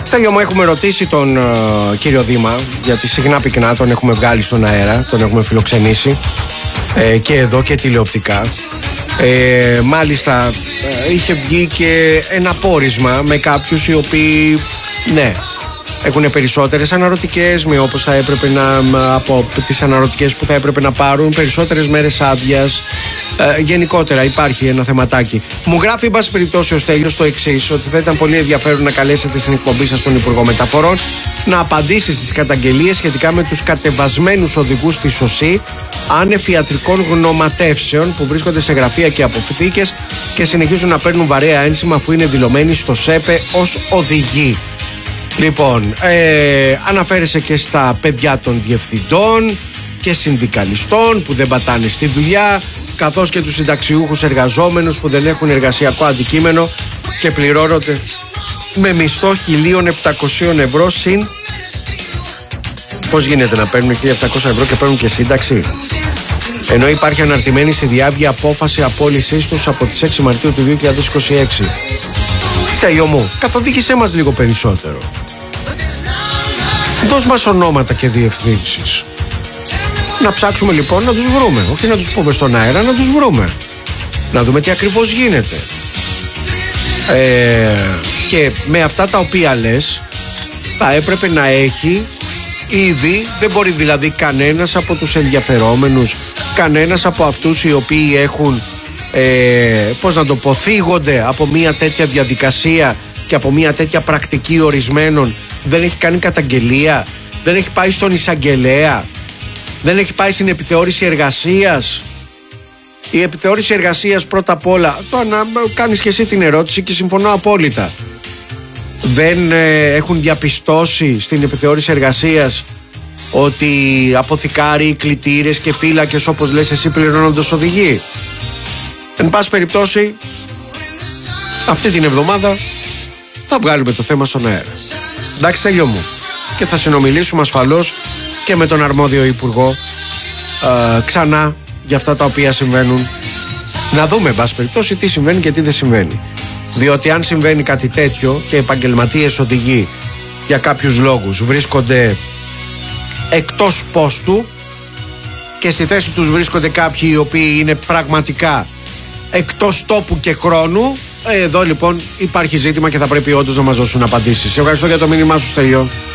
Στέλιο μου, έχουμε ρωτήσει τον κύριο Δήμα, γιατί συχνά πυκνά τον έχουμε βγάλει στον αέρα, τον έχουμε φιλοξενήσει και εδώ και τηλεοπτικά. Μάλιστα είχε βγει και ένα πόρισμα με κάποιους οι οποίοι, ναι, έχουν περισσότερες αναρωτικές, με όπως θα έπρεπε από τις αναρωτικές που θα έπρεπε να πάρουν, περισσότερες μέρες άδειας. Γενικότερα υπάρχει ένα θεματάκι. Μου γράφει, εν πάση περιπτώσει, ο Στέλιος το εξής, ότι θα ήταν πολύ ενδιαφέρον να καλέσετε στην εκπομπή σας τον Υπουργό Μεταφορών να απαντήσει στις καταγγελίες σχετικά με τους κατεβασμένους οδηγούς της ΟΣΥ άνευ ιατρικών γνωματεύσεων που βρίσκονται σε γραφεία και αποθήκες και συνεχίζουν να παίρνουν βαρέα ένσημα αφού είναι δηλωμένοι στο ΣΕΠΕ ως οδηγοί. Λοιπόν, αναφέρεσαι και στα παιδιά των διευθυντών και συνδικαλιστών που δεν πατάνε στη δουλειά, καθώς και τους συνταξιούχους εργαζόμενους που δεν έχουν εργασιακό αντικείμενο και πληρώνονται με μισθό 1.700 ευρώ συν. Πώς γίνεται να παίρνουν 1.700 ευρώ και παίρνουν και σύνταξη, ενώ υπάρχει αναρτημένη στη διάβια απόφαση απόλυσής τους από τις 6 Μαρτίου του 2026. Στέλιο μου, καθοδήγησέ μας λίγο περισσότερο. Δώσ' μας ονόματα και διευθύνσεις. Να ψάξουμε λοιπόν να τους βρούμε. Όχι να τους πούμε στον αέρα, να τους βρούμε. Να δούμε τι ακριβώς γίνεται. Και με αυτά τα οποία λες, θα έπρεπε να έχει ήδη, δεν μπορεί δηλαδή κανένας από τους ενδιαφερόμενους, κανένας από αυτούς οι οποίοι έχουν, πώς να το πω, θίγονται από μια τέτοια διαδικασία και από μια τέτοια πρακτική ορισμένων, δεν έχει κάνει καταγγελία, δεν έχει πάει στον εισαγγελέα, δεν έχει πάει στην επιθεώρηση εργασίας. Η επιθεώρηση εργασίας, πρώτα απ' όλα, κάνεις και εσύ την ερώτηση και συμφωνώ απόλυτα, δεν έχουν διαπιστώσει στην επιθεώρηση εργασίας ότι αποθηκάροι, κλητήρες και φύλακες, όπως λες εσύ, πληρώνονται ως οδηγοί. Εν πάση περιπτώσει, αυτή την εβδομάδα θα βγάλουμε το θέμα στον αέρα. Εντάξει, Στέλιο μου, και θα συνομιλήσουμε ασφαλώς και με τον αρμόδιο υπουργό ξανά για αυτά τα οποία συμβαίνουν. Να δούμε, εν πάση περιπτώσει, τι συμβαίνει και τι δεν συμβαίνει. Διότι αν συμβαίνει κάτι τέτοιο και επαγγελματίες οδηγοί για κάποιους λόγους βρίσκονται εκτός πόστου και στη θέση τους βρίσκονται κάποιοι οι οποίοι είναι πραγματικά εκτός τόπου και χρόνου, εδώ λοιπόν υπάρχει ζήτημα και θα πρέπει όντως να μας δώσουν απαντήσεις. Σε ευχαριστώ για το μήνυμά σου, Στέλιο.